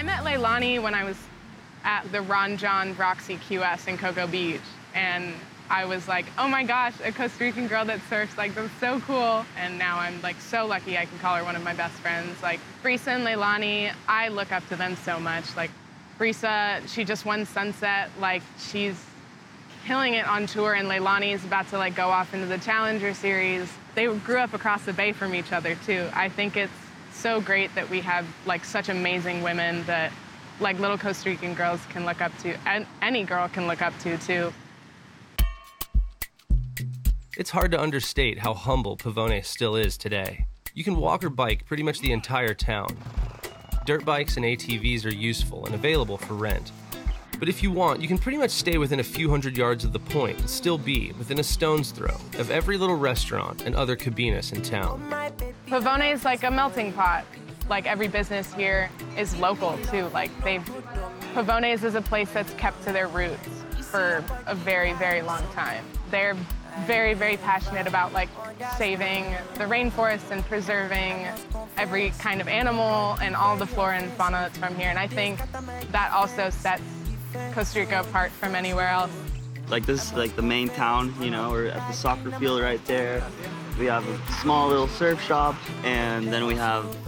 I met Leilani when I was at the Ron John Roxy QS in Cocoa Beach, and I was like, oh my gosh, a Costa Rican girl that surfs, like, that's so cool. And now I'm like so lucky I can call her one of my best friends. Like, Brisa and Leilani, I look up to them so much. Like, Brisa, she just won Sunset, like, she's killing it on tour, and Leilani is about to like go off into the Challenger Series. They grew up across the bay from each other too. I think it's so great that we have like such amazing women that like little Costa Rican girls can look up to, and any girl can look up to too. It's hard to understate how humble Pavones still is today. You can walk or bike pretty much the entire town. Dirt bikes and ATVs are useful and available for rent. But if you want, you can pretty much stay within a few hundred yards of the point and still be within a stone's throw of every little restaurant and other cabinas in town. Pavones is like a melting pot. Like, every business here is local too. Like, Pavones is a place that's kept to their roots for a very, very long time. They're very, very passionate about like saving the rainforest and preserving every kind of animal and all the flora and fauna that's from here. And I think that also sets Costa Rica apart from anywhere else. Like, this is like the main town, you know, we're at the soccer field right there. We have a small little surf shop, and then we have